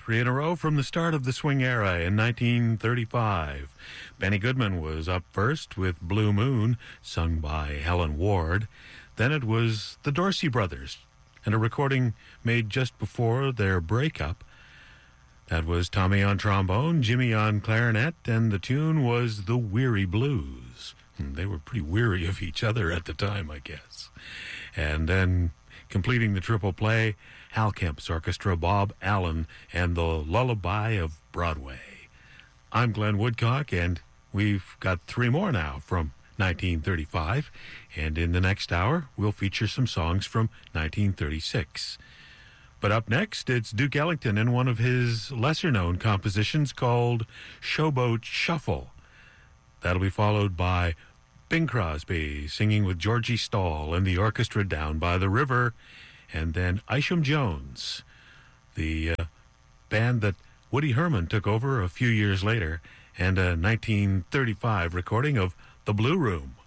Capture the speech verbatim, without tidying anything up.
three in a row from the start of the swing era in nineteen thirty-five. Benny Goodman was up first with Blue Moon, sung by Helen Ward. Then it was the Dorsey Brothers, and a recording made just before their breakup. That was Tommy on trombone, Jimmy on clarinet, and the tune was The Weary Blues. They were pretty weary of each other at the time, I guess. And then completing the triple play, Hal Kemp's orchestra, Bob Allen, and the Lullaby of Broadway. I'm Glenn Woodcock, and we've got three more now from nineteen thirty-five, and in the next hour, we'll feature some songs from nineteen thirty-six. But up next, it's Duke Ellington in one of his lesser-known compositions called Showboat Shuffle. That'll be followed by Bing Crosby singing with Georgie Stahl and the orchestra Down by the River, and then Isham Jones, the uh, band that Woody Herman took over a few years later, and a nineteen thirty-five recording of The Blue Room.